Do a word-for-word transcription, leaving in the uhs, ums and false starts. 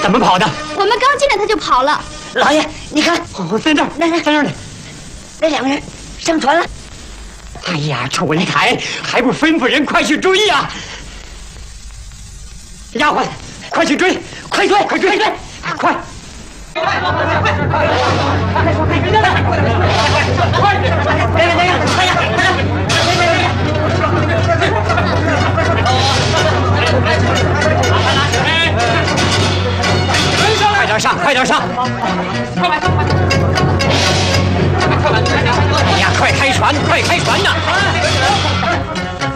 怎么跑的？ 我们刚进来他就跑了。 老爷，你看， 哦，在那儿， 那在那儿呢。 那两个人上船了。 哎呀，楚文台，还不吩咐人快去追呀！丫鬟，快去追，快追，快追，快！快！快！快！快点上，快点上！快来，快来！哎呀，快开船，快开船呐！